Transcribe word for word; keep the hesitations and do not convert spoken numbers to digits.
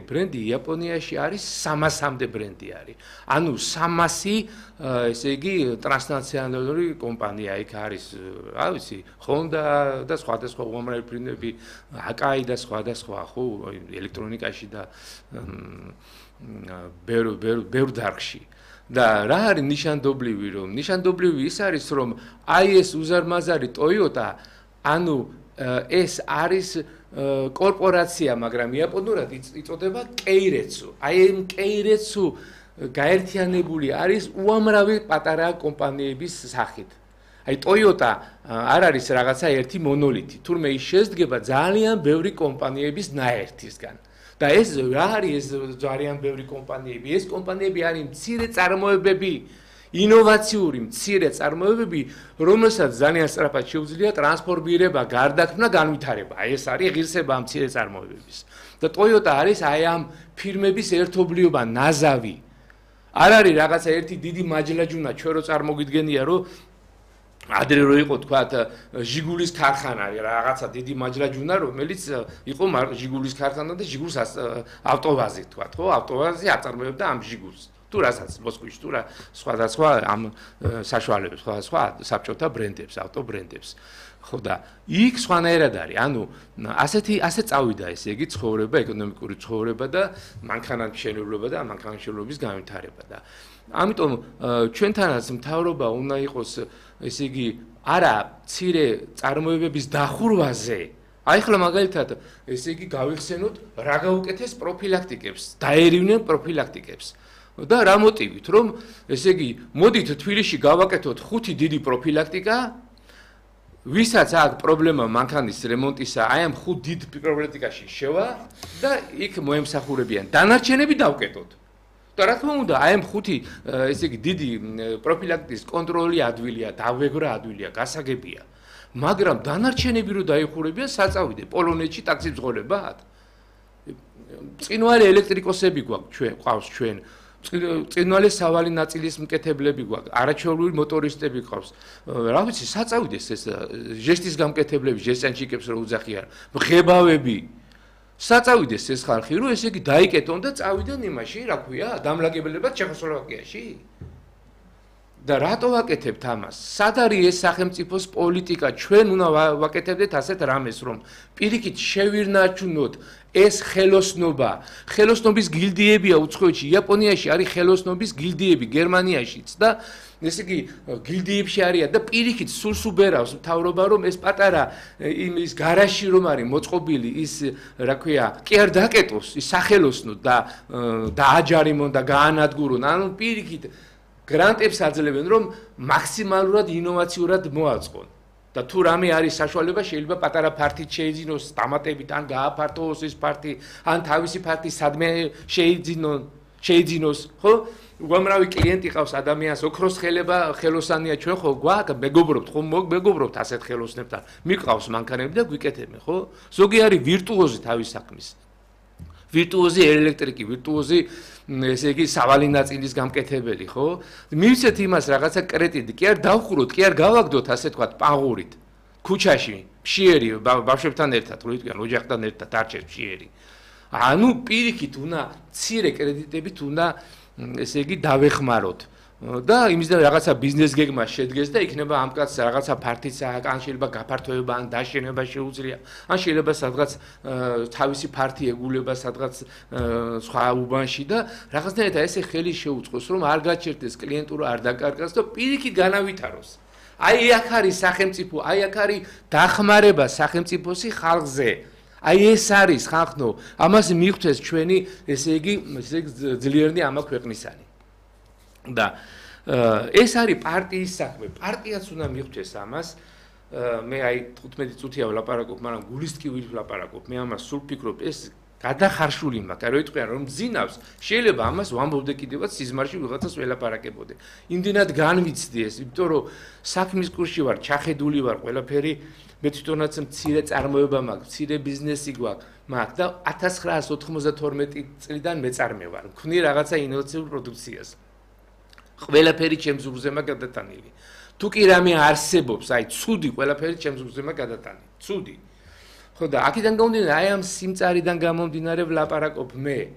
ბრენდი იაპონიაში არის სამასამდე ბრენდი არის. ანუ სამასი ესე იგი ტრანსნაციონალური კომპანია იქ არის, რა ვიცი, Honda და სხვადასხვა უამრავი ბრენდები, Akai და სხვადასხვა, ხო, ელექტრონიკაში და ბევრ ბევრ ბევრ დარგში. და რა არის ნიშანდობლივი, რომ ნიშანდობლივი ის არის, რომ აი ეს უზარმაზარი Toyota, ანუ ეს არის კორპორაცია, მაგრამ იაპონურად იწოდება Keiretsu. აი ამ Keiretsu გაერთიანებული არის უამრავი პატარა კომპანიების სახით. აი Toyota არ არის რაღაცა ერთი მონოლითი, თურმე ის შედგება ძალიან ბევრი კომპანიების ნაერთისგან. და ეს რა არის ეს ძალიან ბევრი კომპანიები? ეს კომპანიები არის მცირე წარმოებები, ინოვაციური მცირე წარმოებები, რომელსაც ძალიან სწრაფად შეუძლია ტრანსფორმირება, გარდაქმნა, განვითარება. აი ეს არის ღირსება ამ მცირე წარმოებების. და Toyota არის აი ამ ფირმების ერთობლიობა, ნაზავი. არ არის რაღაცა ერთი დიდი მაჯლაჯუნა, ჩვენ რო წარმოგიდგენია, რომ ადრე რო იყო თქვა ჟიგულის ქარხანა, რაღაცა დიდი მაჯლაჯუნა, რომელიც იყო ჟიგულის ქარხანა და ჟიგულს ავტოვაზი თქვა, ხო? ავტოვაზი აწარმოებდა ამ ჟიგულს. თუ რასაც მოსკოვში, თუ რა სხვადასხვა ამ საშუალებებს, სხვადასხვა საბჭოთა ბრენდებს, ავტო ბრენდებს. ხო და იქ სხვანაირად არის. ანუ ასეთი ასე წავიდა ესე იგი ცხოვრება, ეკონომიკური ცხოვრება და მანქანათმშენებლობა და მანქანათმშენებლობის განვითარება და ამიტომ ჩვენთანაც მთავრობა უნდა იყოს ესე იგი არა მცირე წარმოებების დახურვაზე. აი ხლა მაგალითად ესე იგი გავიხსენოთ რა გაუკეთეს პროფილაქტიკებს, დაერივნენ პროფილაქტიკებს. და რა მოტივით, რომ ესე იგი მოდით თბილისში გავაკეთოთ ხუთი დიდი პროფილაქტიკა, ვისაც აქვს პრობლემა მანქანის რემონტისა, აი ამ ხუთ დიდ პროფილაქტიკაში შევა და იქ მოემსახურებიან. დანარჩენები დავკეთოთ. და რა თქმა უნდა, აი ამ ხუთი ესე იგი დიდი პროფილაქტიკის კონტროლი ადვილია, დავეგრა ადვილია, გასაგებია. მაგრამ დანარჩენები რო დაიხურებიან, საწავიდე პოლონეთში ტაქსი მძღოლებათ. წინვარე ელექტრიკოსები გვაქვს ჩვენ, ყავს ჩვენ. წინვალე სავალი ნაწილის მკეთებლები გვაქვს, არაჩვეულებრივი მოტორისტები ყავს. რა ვიცი, საწავიდეს ეს ჟესტის გამკეთებლები, ჟესტანჩიკებს რო უძახიან, მღებავები. საწავიდეს ეს ხალხი, რომ ესე იგი დაიკეტონ და წავიდნენ იმაში, რა ქვია, დამლაგებლებად ჩეხოსლოვაკიაში. და რატო ვაკეთებთ ამას? სად არის ეს სახელმწიფოს პოლიტიკა? ჩვენ უნდა ვაკეთებდეთ ასეთ რამეს, რომ პირიქით შევირნაჩუნოთ ეს ხელოსნობა. ხელოსნობის გილდიებია უცხოეთში, იაპონიაში არის ხელოსნობის გილდიები, გერმანიაშიც და ესე იგი გილდიებში არიან და პირიქით სულს უბერავს მთავრობა, რომ ეს პატარა იმის გარაში რომ არის მოწყობილი ის რა ქვია, კი არ დაკეტოს ის სახელოსნო და დააჯარიმონ და გაანადგურონ. ანუ პირიქით გრანტებს აძლევენ, რომ მაქსიმალურად ინოვაციურად მოაწყონ. და თუ რამე არის საშუალება, შეიძლება პატარა ფართით შეიძინოს დამატებით, ან გააფართოოს ეს ფართი, ან თავისი ფართი სადმე შეიძინონ, შეიძინოს, ხო? უამრავი კლიენტი ყავს ადამიანს, ოქროს ხელება, ხელოსანია ჩვენ ხო გვაქვს, მეგობრობთ, ხო მეგობრობთ ასეთ ხელოსნებთან. მიყავს მანქანები და გვიკეთებენ, ხო? ზოგი არის ვირტუოზი თავის საქმის. ვირტუოზი ელექტრიკი, ვირტუოზი ესე იგი სავალი ნაწილის გამკეთებელი, ხო? მივცეთ იმას რაღაცა კრედიტი, კი არ დავხუროთ, კი არ გავაგდოთ ასე თქვა პაღურით. ქუჩაში, ფშიერი ბავშვებთან ერთად, რო იყვიან ოჯახთან ერთად არჩევს ფშიერი. ანუ პირიქით უნდა მცირე კრედიტებით უნდა ესე იგი დავეხმაროთ. და იმის და რაღაცა ბიზნეს გეგმა შედგეს და იქნება ამ კაცს რაღაცა ფართიც აქვს, ან შეიძლება გაფართოება, ან დაშენება შეუძლია, ან შეიძლება სადღაც თავისი ფართი ეგულება სადღაც სხვა უბანში და რაღაცნაირად ესე ხელი შეუწყოს, რომ არ გაჩერდეს კლიენტურა, არ დაკარგას და პირიქით განავითაროს. აი აქ არის სახელმწიფო, აი აქ არის დახმარება სახელმწიფოსი ხალხზე. აი ეს არის ხალხო, ამას მიხვდეს ჩვენი ესე იგი ძლიერნი ამა ქვეყნისანი. და ეს არის პარტიის საქმე. პარტიაც უნდა მიხვდეს ამას. მე აი თხუთმეტი წუთია ვლაპარაკობ, მაგრამ გულის ტკივილი ვლაპარაკობ. მე ამას სულ ვფიქრობ, ეს გადახარშული მაქვს, რომ იტყვიან რომ ძინავს, შეიძლება ამას ვამბობდე კიდევაც სიზმარში ვიღაცას ველაპარაკებოდე. იმდენად განვიცდი ეს, იმიტომ რომ საქმის კურსში ვარ, ჩახედული ვარ, ყველაფერი მე თვითონაც მცირე წარმოება მაქვს, მცირე ბიზნესი გვაქვს, მაქვს და ათას ცხრაას ოთხმოცდათორმეტი წლიდან მეწარმე ვარ. მქვნი რაღაცა ინოვაციურ პროდუქციას. ყველაფერი ჩემს ზურგზე მაქვს გადატანილი. თუ კი რამე არსებობს, აი ცუდი ყველაფერი ჩემს ზურგზე მაქვს გადატანილი. ცუდი. ხო და აქედან გამომდინარე, აი ამ სიმწარიდან გამომდინარე ვლაპარაკობ მე.